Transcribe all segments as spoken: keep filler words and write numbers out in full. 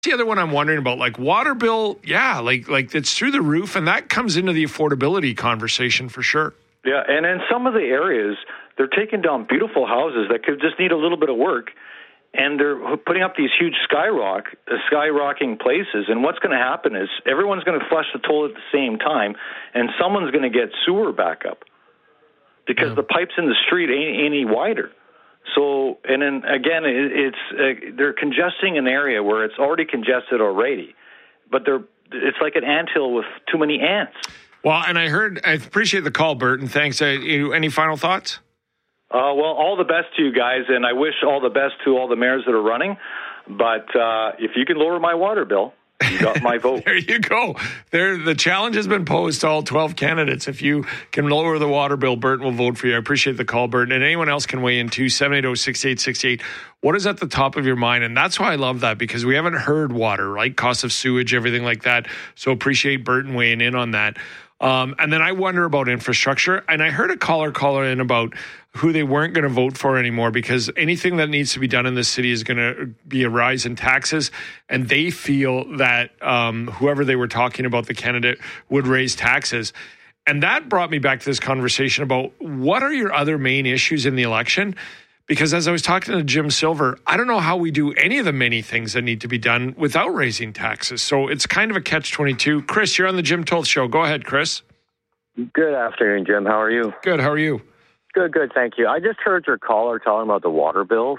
The other one I'm wondering about, like water bill, yeah, like like it's through the roof, and that comes into the affordability conversation for sure. Yeah, and in some of the areas, they're taking down beautiful houses that could just need a little bit of work, and they're putting up these huge skyrock, uh, skyrocketing places. And what's going to happen is everyone's going to flush the toilet at the same time, and someone's going to get sewer backup because yeah. the pipes in the street ain't any wider. So, and then again, it, it's uh, they're congesting an area where it's already congested already, but they're it's like an anthill with too many ants. Well, and I heard, I appreciate the call, Bert, and thanks. Uh, you, any final thoughts? Uh, well, all the best to you guys, and I wish all the best to all the mayors that are running. But uh, if you can lower my water bill, you got my vote. There you go. There, the challenge has been posed to all twelve candidates. If you can lower the water bill, Bert will vote for you. I appreciate the call, Bert. And anyone else can weigh in too, seven eight zero, six eight six eight. What is at the top of your mind? And that's why I love that, because we haven't heard water, right? Cost of sewage, everything like that. So appreciate Burton weighing in on that. Um, and then I wonder about infrastructure. And I heard a caller call in about who they weren't going to vote for anymore because anything that needs to be done in the city is going to be a rise in taxes. And they feel that um, whoever they were talking about, the candidate, would raise taxes. And that brought me back to this conversation about what are your other main issues in the election? Because as I was talking to Jim Silver, I don't know how we do any of the many things that need to be done without raising taxes. So it's kind of a catch twenty-two. Chris, you're on the Jim Toth Show. Go ahead, Chris. Good afternoon, Jim. How are you? Good. How are you? Good, good. Thank you. I just heard your caller talking about the water bills.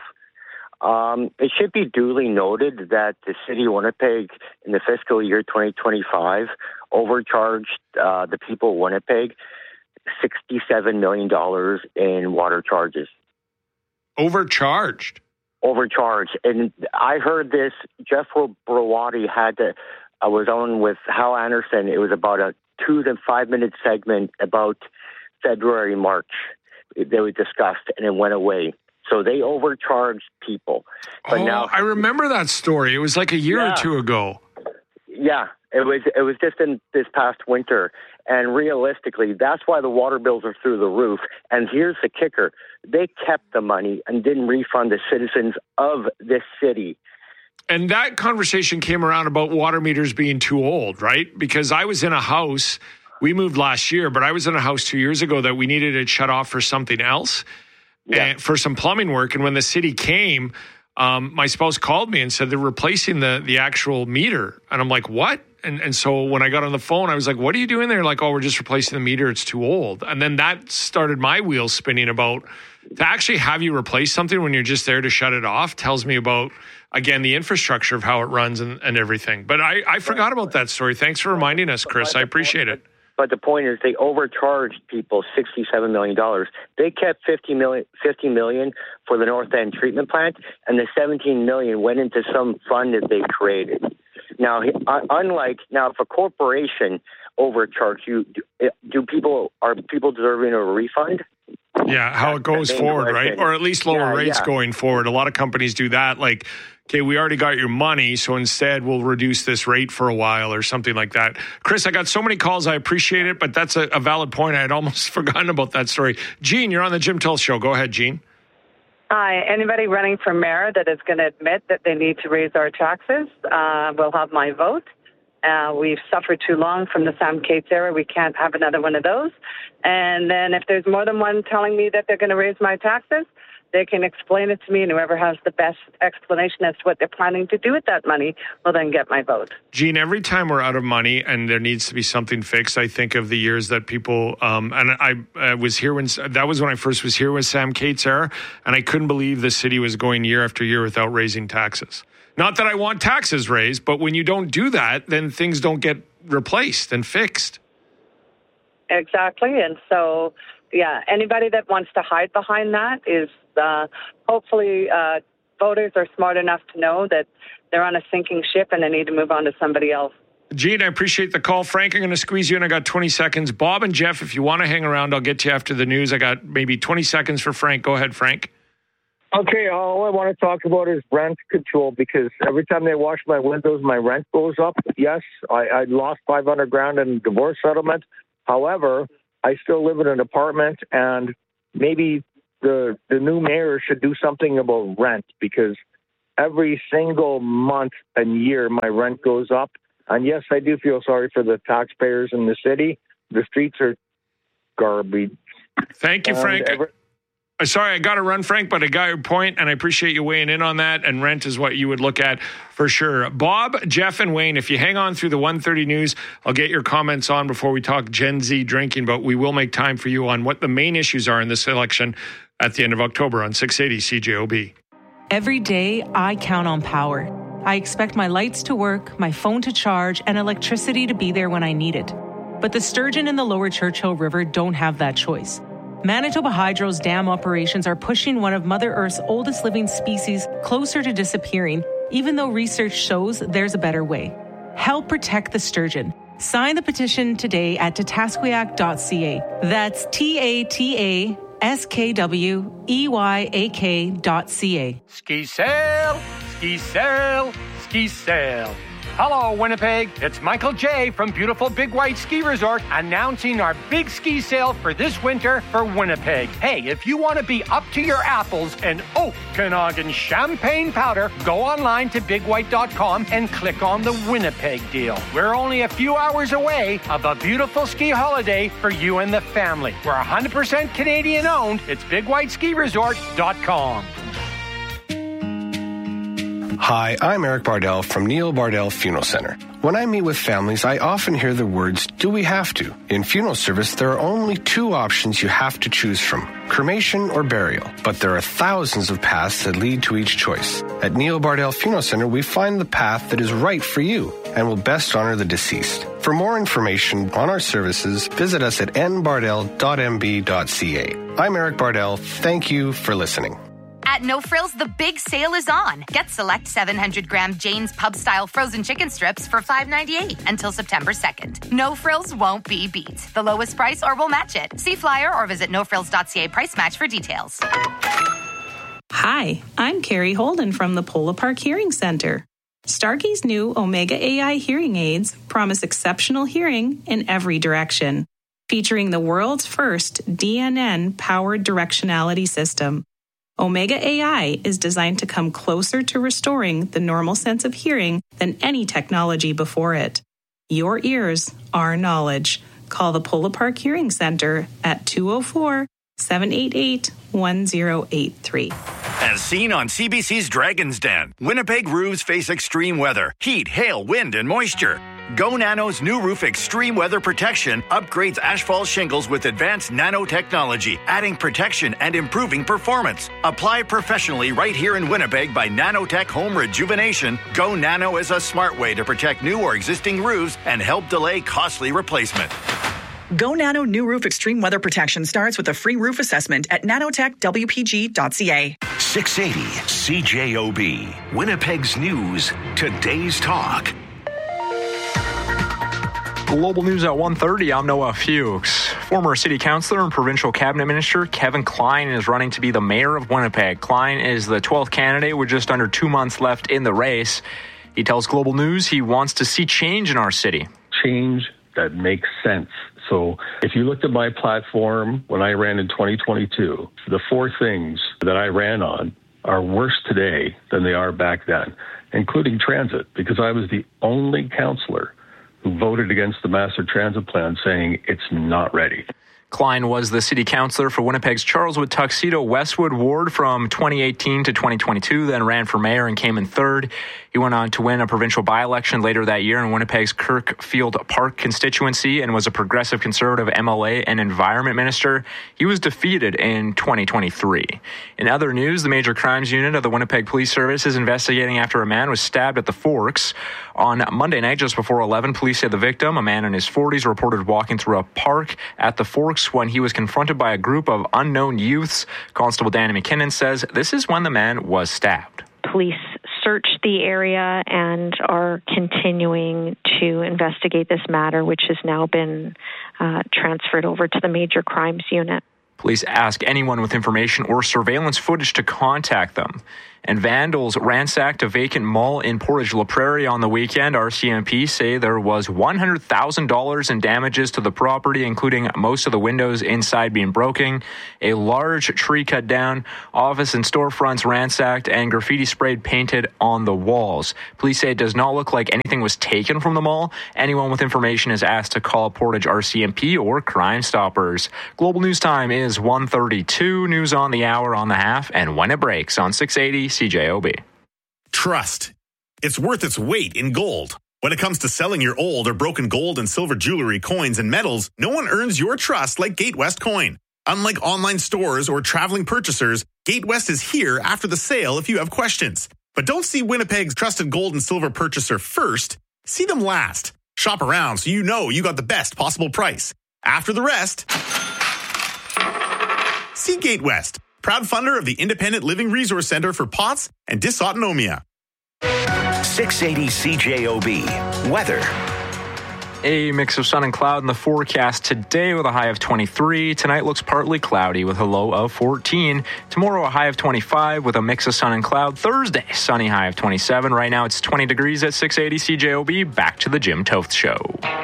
Um, it should be duly noted that the city of Winnipeg in the fiscal year twenty twenty-five overcharged uh, the people of Winnipeg sixty-seven million dollars in water charges. Overcharged? Overcharged. And I heard this, Jeff Brawati had to, I was on with Hal Anderson. It was about a two to five minute segment about February, March. They were discussed and it went away. So they overcharged people. But oh, now I remember that story. It was like a year yeah, or two ago. Yeah, it was it was just in this past winter. And realistically, that's why the water bills are through the roof. And here's the kicker. They kept the money and didn't refund the citizens of this city. And that conversation came around about water meters being too old, right? Because I was in a house, we moved last year, but I was in a house two years ago that we needed it shut off for something else, yeah. and for some plumbing work. And when the city came, um, my spouse called me and said they're replacing the the actual meter. And I'm like, what? And and so when I got on the phone, I was like, what are you doing there? Like, oh, we're just replacing the meter. It's too old. And then that started my wheels spinning about to actually have you replace something when you're just there to shut it off tells me about, again, the infrastructure of how it runs and, and everything. But I, I forgot about that story. Thanks for reminding us, Chris. I appreciate it. But the point is they overcharged people sixty-seven million dollars. They kept fifty million dollars, fifty million dollars for the North End treatment plant, and the seventeen million dollars went into some fund that they created. Now, unlike now, if a corporation overcharged you, do people are people deserving of a refund? Yeah, how it goes forward, right? Or at least lower yeah, rates yeah. going forward. A lot of companies do that. Like, okay, we already got your money, so instead we'll reduce this rate for a while or something like that. Chris, I got so many calls. I appreciate it, but that's a, a valid point. I had almost forgotten about that story. Jean, you're on the Jim Toth Show. Go ahead, Jean. Hi. Anybody running for mayor that is going to admit that they need to raise our taxes uh, will have my vote. Uh, we've suffered too long from the Sam Cates era. We can't have another one of those. And then if there's more than one telling me that they're going to raise my taxes, they can explain it to me, and whoever has the best explanation as to what they're planning to do with that money will then get my vote. Gene, every time we're out of money and there needs to be something fixed, I think of the years that people, um, and I uh, was here when, that was when I first was here with Sam Cates era, and I couldn't believe the city was going year after year without raising taxes. Not that I want taxes raised, but when you don't do that, then things don't get replaced and fixed. Exactly. And so, yeah, anybody that wants to hide behind that is uh, hopefully uh, voters are smart enough to know that they're on a sinking ship and they need to move on to somebody else. Gene, I appreciate the call. Frank, I'm going to squeeze you in. I got twenty seconds. Bob and Jeff, if you want to hang around, I'll get to you after the news. I got maybe twenty seconds for Frank. Go ahead, Frank. Okay, all I want to talk about is rent control, because every time they wash my windows, my rent goes up. Yes, I, I lost five hundred grand in divorce settlement. However, I still live in an apartment, and maybe the the new mayor should do something about rent, because every single month and year, my rent goes up. And yes, I do feel sorry for the taxpayers in the city. The streets are garbage. Thank you, Frank. Every- Sorry, I got to run, Frank, but I got your point, and I appreciate you weighing in on that, and rent is what you would look at for sure. Bob, Jeff, and Wayne, if you hang on through the one thirty news, I'll get your comments on before we talk Gen Z drinking, but we will make time for you on what the main issues are in this election at the end of October on six eighty C J O B. Every day, I count on power. I expect my lights to work, my phone to charge, and electricity to be there when I need it. But the sturgeon in the lower Churchill River don't have that choice. Manitoba Hydro's dam operations are pushing one of Mother Earth's oldest living species closer to disappearing, even though research shows there's a better way. Help protect the sturgeon. Sign the petition today at tatasqueyak dot c a. That's T A T A S K W E Y A K dot C A. Ski sail, ski sail, ski sail. Hello, Winnipeg. It's Michael J. from beautiful Big White Ski Resort announcing our big ski sale for this winter for Winnipeg. Hey, if you want to be up to your apples in Okanagan champagne powder, go online to big white dot com and click on the Winnipeg deal. We're only a few hours away of a beautiful ski holiday for you and the family. We're one hundred percent Canadian owned. It's big white ski resort dot com. Hi, I'm Eric Bardell from Neil Bardell Funeral Center. When I meet with families, I often hear the words, do we have to? In funeral service, there are only two options you have to choose from, cremation or burial. But there are thousands of paths that lead to each choice. At Neil Bardell Funeral Center, we find the path that is right for you and will best honor the deceased. For more information on our services, visit us at n bardell dot m b dot c a. I'm Eric Bardell. Thank you for listening. At No Frills, the big sale is on. Get select seven hundred gram Jane's Pub-style frozen chicken strips for five ninety-eight until September second. No Frills won't be beat. The lowest price or we'll match it. See flyer or visit no frills dot c a price match for details. Hi, I'm Carrie Holden from the Polo Park Hearing Center. Starkey's new Omega A I hearing aids promise exceptional hearing in every direction, featuring the world's first D N N-powered directionality system. Omega A I is designed to come closer to restoring the normal sense of hearing than any technology before it. Your ears, our knowledge. Call the Polo Park Hearing Center at two oh four, seven eight eight, one oh eight three. As seen on C B C's Dragon's Den, Winnipeg roofs face extreme weather, heat, hail, wind, and moisture. Go Nano's new roof extreme weather protection upgrades asphalt shingles with advanced nanotechnology, adding protection and improving performance. Apply professionally right here in Winnipeg by Nanotech Home Rejuvenation. Go Nano is a smart way to protect new or existing roofs and help delay costly replacement. Go Nano New Roof Extreme Weather Protection starts with a free roof assessment at nanotech w p g dot c a. six eighty C J O B, Winnipeg's News, today's talk. Global News at one thirty, I'm Noah Fuchs. Former city councillor and provincial cabinet minister Kevin Klein is running to be the mayor of Winnipeg. Klein is the twelfth candidate with just under two months left in the race. He tells Global News he wants to see change in our city. Change that makes sense. So if you looked at my platform when I ran in twenty twenty-two, the four things that I ran on are worse today than they are back then, including transit, because I was the only councillor who voted against the master transit plan saying it's not ready. Klein was the city councillor for Winnipeg's Charleswood Tuxedo Westwood ward from twenty eighteen to twenty twenty-two, then ran for mayor and came in third. He went on to win a provincial by-election later that year in Winnipeg's Kirkfield Park constituency and was a progressive conservative M L A and environment minister. He was defeated in twenty twenty-three. In other news, the Major Crimes Unit of the Winnipeg Police Service is investigating after a man was stabbed at the Forks. On Monday night, just before eleven, police say the victim, a man in his forties, reported walking through a park at the Forks when he was confronted by a group of unknown youths. Constable Danny McKinnon says this is when the man was stabbed. Police searched the area and are continuing to investigate this matter, which has now been uh, transferred over to the Major Crimes Unit. Police ask anyone with information or surveillance footage to contact them. And vandals ransacked a vacant mall in Portage La Prairie on the weekend. R C M P say there was one hundred thousand dollars in damages to the property, including most of the windows inside being broken, a large tree cut down, office and storefronts ransacked, and graffiti sprayed painted on the walls. Police say it does not look like anything was taken from the mall. Anyone with information is asked to call Portage R C M P or Crime Stoppers. Global News Time is one thirty-two. News on the hour, on the half, and when it breaks on six eighty C J O B. Trust. It's worth its weight in gold. When it comes to selling your old or broken gold and silver jewelry, coins, and metals, no one earns your trust like Gatewest Coin. Unlike online stores or traveling purchasers, Gatewest is here after the sale if you have questions. But don't see Winnipeg's trusted gold and silver purchaser first. See them last. Shop around so you know you got the best possible price. After the rest, see Gatewest, proud funder of the Independent Living Resource Center for P O T S and Dysautonomia. six eighty C J O B. Weather. A mix of sun and cloud in the forecast today with a high of twenty-three. Tonight looks partly cloudy with a low of fourteen. Tomorrow a high of twenty-five with a mix of sun and cloud. Thursday, sunny, high of twenty-seven. Right now it's twenty degrees at six eighty C J O B. Back to the Jim Toth Show.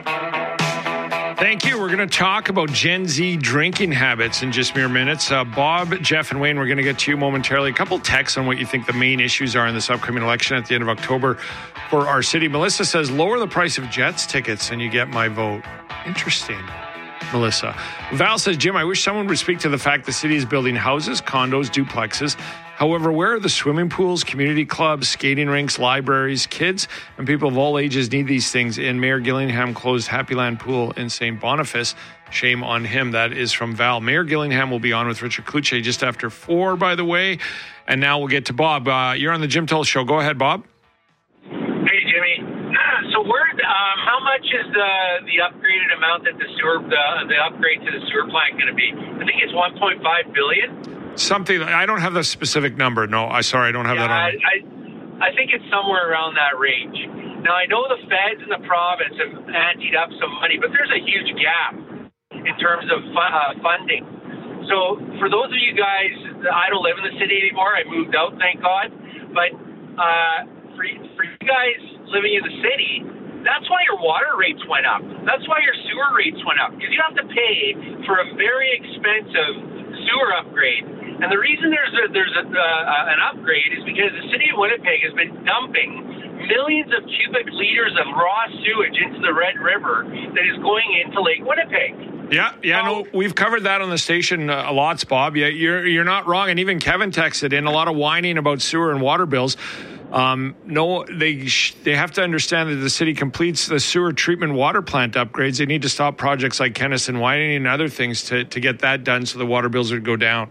Thank you. We're going to talk about Gen Z drinking habits in just mere minutes. Uh, Bob, Jeff, and Wayne, we're going to get to you momentarily. A couple texts on what you think the main issues are in this upcoming election at the end of October for our city. Melissa says, lower the price of Jets tickets and you get my vote. Interesting, Melissa. Val says, Jim, I wish someone would speak to the fact the city is building houses, condos, duplexes. However, where are the swimming pools, community clubs, skating rinks, libraries? Kids and people of all ages need these things. And Mayor Gillingham closed Happyland Pool in Saint Boniface. Shame on him. That is from Val. Mayor Gillingham will be on with Richard Kluche just after four, by the way. And now we'll get to Bob. Uh, you're on the Jim Toth Show. Go ahead, Bob. Hey, Jimmy. So where, um, how much is the the upgraded amount that the sewer, the, the upgrade to the sewer plant going to be? I think it's one point five billion dollars. Something, I don't have the specific number. No, I sorry, I don't have yeah, that on. I, I think it's somewhere around that range. Now, I know the feds and the province have anteed up some money, but there's a huge gap in terms of fu- uh, funding. So for those of you guys, I don't live in the city anymore. I moved out, thank God. But uh, for, for you guys living in the city, that's why your water rates went up. That's why your sewer rates went up, because you have to pay for a very expensive sewer upgrade. And the reason there's a, there's a, uh, an upgrade is because the city of Winnipeg has been dumping millions of cubic liters of raw sewage into the Red River that is going into Lake Winnipeg. Yeah, yeah, no, we've covered that on the station uh, a lot, Bob. Yeah, you're you're not wrong, and even Kevin texted in a lot of whining about sewer and water bills. Um, no, they sh- they have to understand that the city completes the sewer treatment water plant upgrades. They need to stop projects like Kennison Whining and other things to to get that done, so the water bills would go down.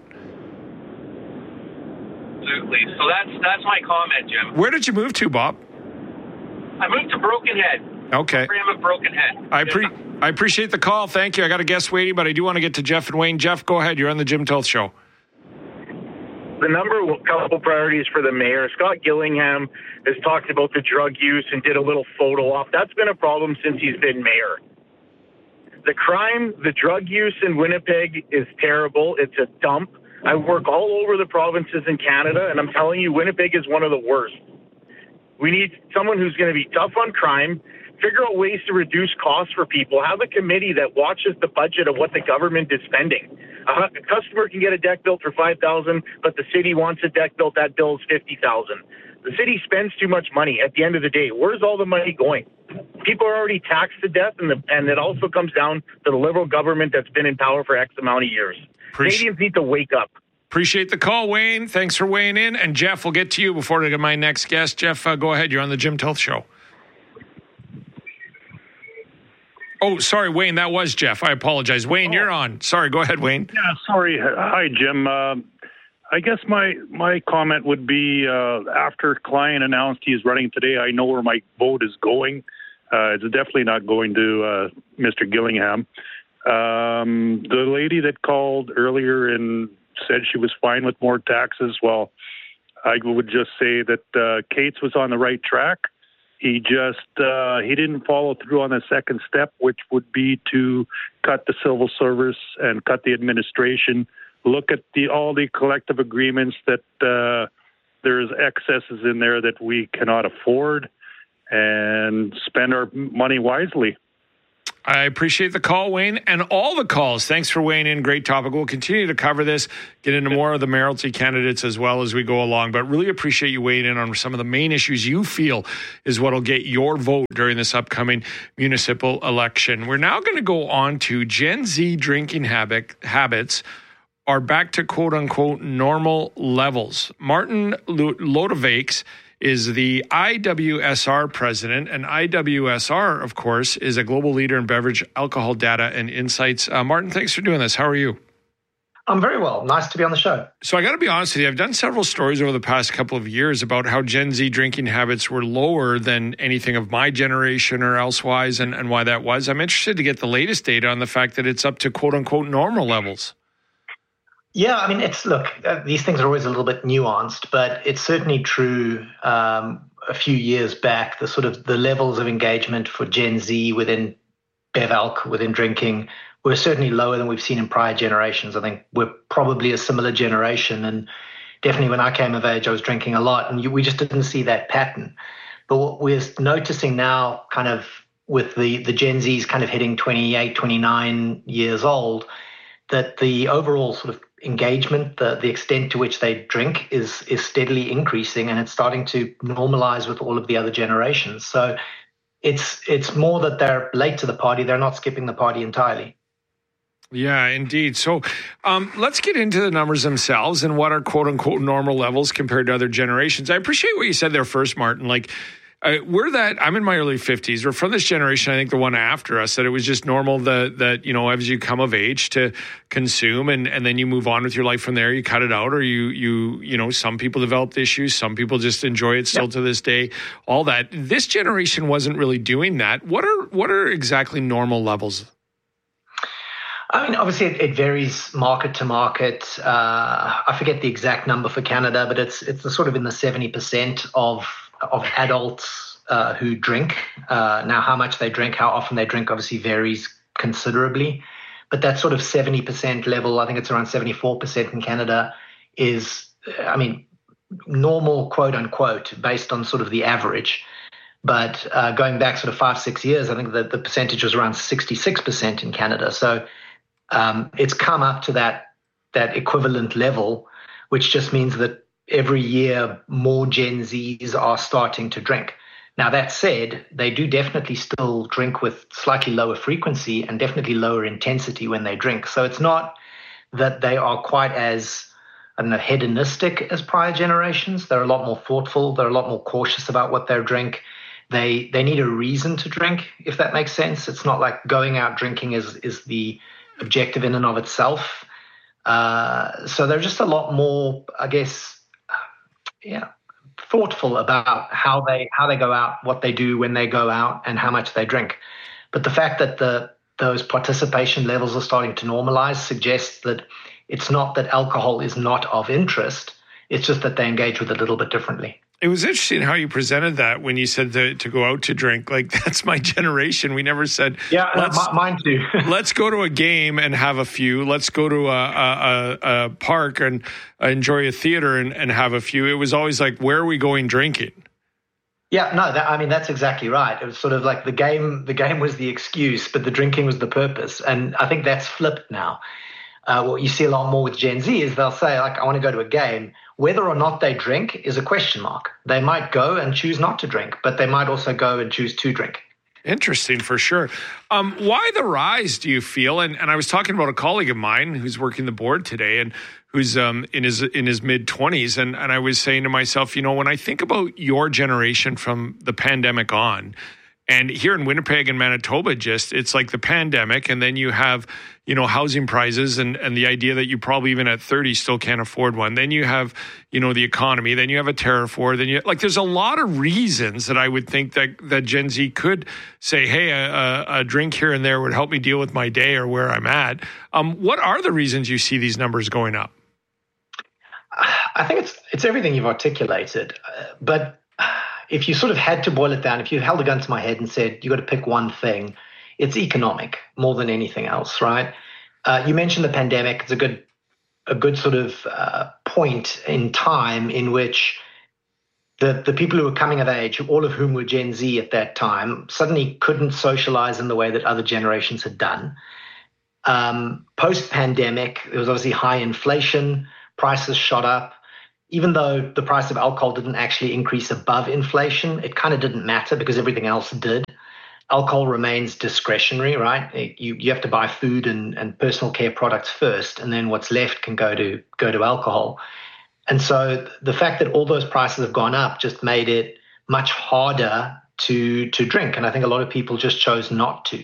Absolutely. So that's that's my comment, Jim. Where did you move to, Bob? I moved to Brokenhead. Okay. I'm at Brokenhead. I pre- I appreciate the call. Thank you. I got a guest waiting, but I do want to get to Jeff and Wayne. Jeff, go ahead. You're on the Jim Toth Show. The number one couple priorities for the mayor, Scott Gillingham, has talked about the drug use and did a little photo op. That's been a problem since he's been mayor. The crime, the drug use in Winnipeg is terrible. It's a dump. I work all over the provinces in Canada, and I'm telling you, Winnipeg is one of the worst. We need someone who's going to be tough on crime, figure out ways to reduce costs for people, have a committee that watches the budget of what the government is spending. A customer can get a deck built for five thousand dollars, but the city wants a deck built, that bill is fifty thousand dollars. The city spends too much money at the end of the day. Where's all the money going? People are already taxed to death, and, the, and it also comes down to the Liberal government that's been in power for X amount of years. Appreciate- Canadians need to wake up. Appreciate the call, Wayne. Thanks for weighing in. And Jeff, we'll get to you before I get my next guest. Jeff, uh, go ahead. You're on the Jim Toth Show. Oh, sorry, Wayne. That was Jeff. I apologize. Wayne, oh. You're on. Sorry, go ahead, Wayne. Yeah, sorry. Hi, Jim. Uh, I guess my, my comment would be uh, after Klein announced he's running today, I know where my vote is going. Uh, it's definitely not going to uh, Mister Gillingham. Um, the lady that called earlier and said she was fine with more taxes, well, I would just say that uh, Cates was on the right track. He just uh, he didn't follow through on the second step, which would be to cut the civil service and cut the administration. Look at the all the collective agreements that uh, there's excesses in there that we cannot afford, and spend our money wisely. I appreciate the call, Wayne, and all the calls. Thanks for weighing in. Great topic. We'll continue to cover this, get into more of the mayoralty candidates as well as we go along, but really appreciate you weighing in on some of the main issues you feel is what will get your vote during this upcoming municipal election. We're now going to go on to Gen Z drinking habit, habits are back to quote-unquote normal levels. Martin Lodevakes is the I W S R president, and I W S R, of course, is a global leader in beverage alcohol data and insights. Uh, Martin, thanks for doing this. How are you? I'm very well. Nice to be on the show. So I got to be honest with you, I've done several stories over the past couple of years about how Gen Z drinking habits were lower than anything of my generation or elsewise, and, and why that was. I'm interested to get the latest data on the fact that it's up to quote-unquote normal levels. Yeah, I mean, it's look, uh, these things are always a little bit nuanced, but it's certainly true. Um, a few years back, the sort of the levels of engagement for Gen Z within BevAlc, within drinking, were certainly lower than we've seen in prior generations. I think we're probably a similar generation, and definitely when I came of age, I was drinking a lot, and you, we just didn't see that pattern. But what we're noticing now, kind of with the, the Gen Zs kind of hitting twenty-eight, twenty-nine years old, that the overall sort of engagement, the, the extent to which they drink is is steadily increasing, and it's starting to normalize with all of the other generations. So it's it's more that they're late to the party. They're not skipping the party entirely. Yeah, indeed. So um, let's get into the numbers themselves and what are quote unquote normal levels compared to other generations. I appreciate what you said there first, Martin. Like, Uh, we're that, I'm in my early fifties. We're from this generation, I think the one after us, that it was just normal that, that you know, as you come of age to consume and, and then you move on with your life from there, you cut it out, or you, you, you know, some people developed issues, some people just enjoy it still yep. to this day, all that. This generation wasn't really doing that. What are, what are exactly normal levels? I mean, obviously it, it varies market to market. Uh, I forget the exact number for Canada, but it's, it's the sort of in the seventy percent of of adults uh, who drink. Uh, now, how much they drink, how often they drink, obviously varies considerably. But that sort of seventy percent level, I think it's around seventy-four percent in Canada, is, I mean, normal, quote unquote, based on sort of the average. But uh, going back sort of five, six years, I think that the percentage was around sixty-six percent in Canada. So um, it's come up to that that equivalent level, which just means that every year more Gen Zs are starting to drink. Now, that said, they do definitely still drink with slightly lower frequency and definitely lower intensity when they drink. So it's not that they are quite as, I don't know, hedonistic as prior generations. They're a lot more thoughtful. They're a lot more cautious about what they drink. They they need a reason to drink, if that makes sense. It's not like going out drinking is, is the objective in and of itself. Uh, so they're just a lot more, I guess, yeah, thoughtful about how they how they go out, what they do when they go out, and how much they drink. But the fact that the those participation levels are starting to normalize suggests that it's not that alcohol is not of interest. It's just that they engage with it a little bit differently. It was interesting how you presented that when you said to, to go out to drink. Like, that's my generation. We never said, yeah, let's, uh, mine too. let's go to a game and have a few. Let's go to a, a, a park and enjoy a theater and, and have a few. It was always like, where are we going drinking? Yeah, no, that, I mean, that's exactly right. It was sort of like the game, the game was the excuse, but the drinking was the purpose. And I think that's flipped now. Uh, what you see a lot more with Gen Z is they'll say, like, I want to go to a game. Whether or not they drink is a question mark. They might go and choose not to drink, but they might also go and choose to drink. Interesting, for sure. Um, why the rise, do you feel? And, and I was talking about a colleague of mine who's working the board today and who's um, in his in his mid-twenties. And, and I was saying to myself, you know, when I think about your generation from the pandemic on, and here in Winnipeg and Manitoba, just it's like the pandemic, and then you have, you know, housing prices and, and the idea that you probably even at thirty still can't afford one. Then you have, you know, the economy. Then you have a tariff war. Then you like there's a lot of reasons that I would think that that Gen Z could say, hey, a, a drink here and there would help me deal with my day or where I'm at. Um, what are the reasons you see these numbers going up? I think it's it's everything you've articulated, uh, but. If you sort of had to boil it down, if you held a gun to my head and said, you got to pick one thing, it's economic more than anything else, right? Uh, you mentioned the pandemic. It's a good, a good sort of uh, point in time in which the, the people who were coming of age, all of whom were Gen Z at that time, suddenly couldn't socialize in the way that other generations had done. Um, post-pandemic, there was obviously high inflation, prices shot up. Even though the price of alcohol didn't actually increase above inflation, it kind of didn't matter because everything else did. Alcohol remains discretionary, right? You you have to buy food and, and personal care products first, and then what's left can go to go to alcohol. And so the fact that all those prices have gone up just made it much harder to to drink. And I think a lot of people just chose not to.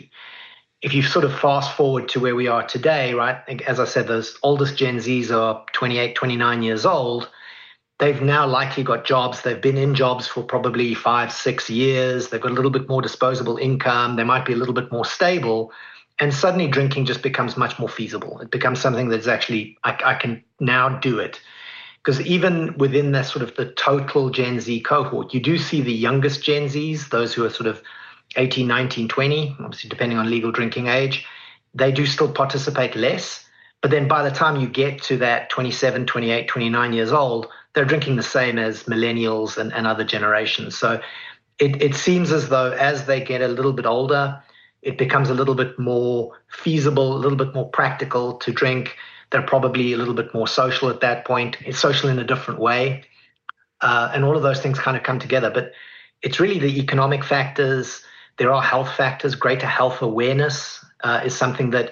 If you sort of fast forward to where we are today, right? As I said, those oldest Gen Zs are twenty-eight, twenty-nine years old. They've now likely got jobs. They've been in jobs for probably five, six years. They've got a little bit more disposable income. They might be a little bit more stable. And suddenly drinking just becomes much more feasible. It becomes something that's actually, I, I can now do it. Because even within that sort of the total Gen Z cohort, you do see the youngest Gen Zs, those who are sort of eighteen, nineteen, twenty, obviously depending on legal drinking age, they do still participate less. But then by the time you get to that twenty-seven, twenty-eight, twenty-nine years old, they're drinking the same as millennials and, and other generations. So it, it seems as though as they get a little bit older, it becomes a little bit more feasible, a little bit more practical to drink. They're probably a little bit more social at that point. It's social in a different way. Uh, and all of those things kind of come together. But it's really the economic factors. There are health factors. Greater health awareness uh, is something that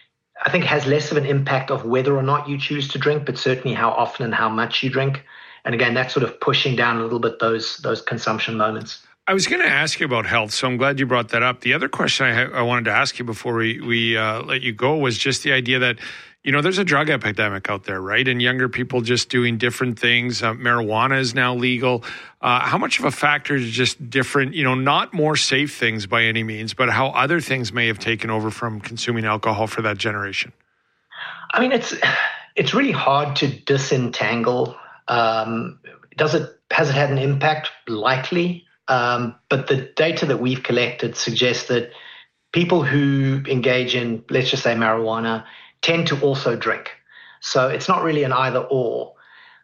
I think has less of an impact of whether or not you choose to drink, but certainly how often and how much you drink. And again, that's sort of pushing down a little bit those those consumption moments. I was going to ask you about health, so I'm glad you brought that up. The other question I, ha- I wanted to ask you before we, we uh, let you go was just the idea that, you know, there's a drug epidemic out there, right? And younger people just doing different things. Uh, marijuana is now legal. Uh, how much of a factor is just different, you know, not more safe things by any means, but how other things may have taken over from consuming alcohol for that generation? I mean, it's it's really hard to disentangle. Um, does it has it had an impact? Likely. Um, but the data that we've collected suggests that people who engage in, let's just say, marijuana, tend to also drink. So it's not really an either or.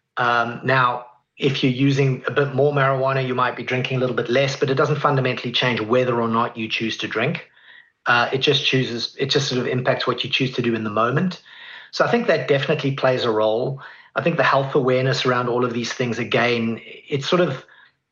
Um, now, if you're using a bit more marijuana, you might be drinking a little bit less, but it doesn't fundamentally change whether or not you choose to drink. Uh, it just chooses, it just sort of impacts what you choose to do in the moment. So I think that definitely plays a role. I think the health awareness around all of these things, again, it's sort of,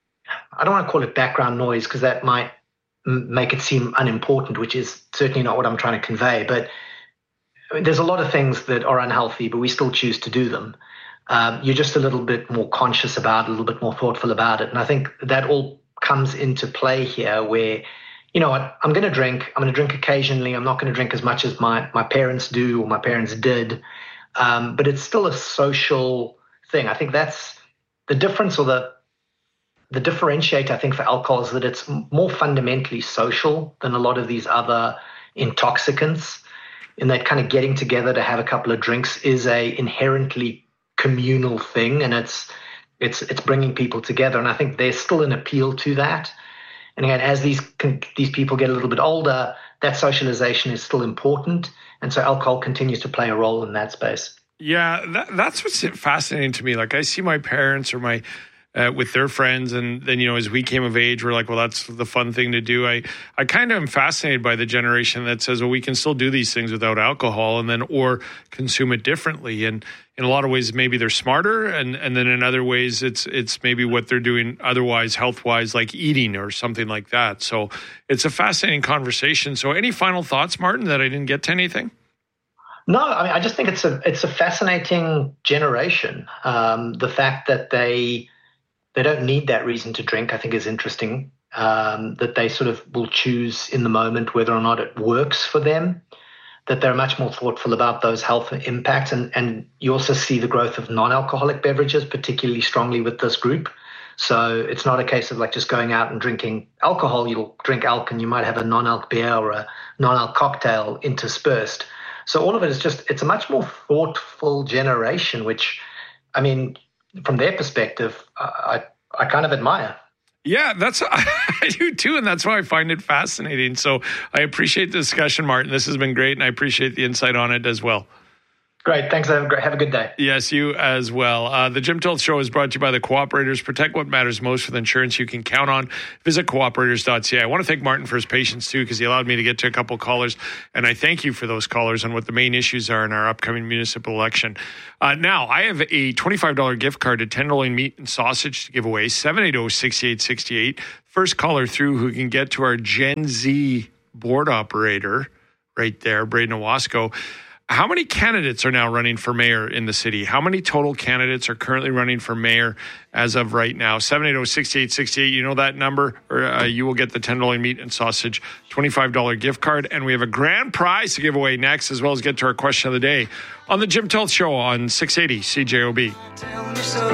I don't want to call it background noise because that might m- make it seem unimportant, which is certainly not what I'm trying to convey. But I mean, there's a lot of things that are unhealthy, but we still choose to do them. Um, you're just a little bit more conscious about it, a little bit more thoughtful about it. And I think that all comes into play here where, you know what, I'm going to drink. I'm going to drink occasionally. I'm not going to drink as much as my, my parents do or my parents did. Um, but it's still a social thing. I think that's the difference or the the differentiator, I think, for alcohol is that it's more fundamentally social than a lot of these other intoxicants. In that kind of getting together to have a couple of drinks is a inherently communal thing, and it's it's it's bringing people together. And I think there's still an appeal to that. And again, as these these people get a little bit older, that socialization is still important, and so alcohol continues to play a role in that space. Yeah, that, that's what's fascinating to me. Like I see my parents or my Uh, with their friends. And then, you know, as we came of age, we're like, well, that's the fun thing to do. I, I kind of am fascinated by the generation that says, well, we can still do these things without alcohol and then, or consume it differently. And in a lot of ways, maybe they're smarter. And, and then in other ways, it's, it's maybe what they're doing otherwise health-wise, like eating or something like that. So it's a fascinating conversation. So any final thoughts, Martin, that I didn't get to anything? No, I mean, I just think it's a, it's a fascinating generation. Um, the fact that they, They don't need that reason to drink, I think, is interesting, um, that they sort of will choose in the moment whether or not it works for them, that they're much more thoughtful about those health impacts. And, and you also see the growth of non-alcoholic beverages, particularly strongly with this group. So it's not a case of like just going out and drinking alcohol. You'll drink alc and you might have a non-alc beer or a non-alc cocktail interspersed. So all of it is just, it's a much more thoughtful generation, which, I mean, from their perspective, I I kind of admire. Yeah, that's I do too, and that's why I find it fascinating. So I appreciate the discussion, Martin. This has been great, and I appreciate the insight on it as well. Great. Thanks. Have a, great, have a good day. Yes, you as well. Uh, the Jim Tilt Show is brought to you by the Cooperators. Protect what matters most with insurance you can count on. Visit cooperators dot c a. I want to thank Martin for his patience, too, because he allowed me to get to a couple callers. And I thank you for those callers on what the main issues are in our upcoming municipal election. Uh, now, I have a twenty-five dollars gift card to Tenderloin Meat and Sausage to give away. seven eight zero, six eight six eight. First caller through who can get to our Gen Z board operator right there, Braden Owasco. How many candidates are now running for mayor in the city? How many total candidates are currently running for mayor as of right now? seven eight zero, six eight six eight. You know that number, or uh, you will get the Tenderloin Meat and Sausage twenty-five dollars gift card. And we have a grand prize to give away next, as well as get to our question of the day on the Jim Tilt Show on six eighty C J O B.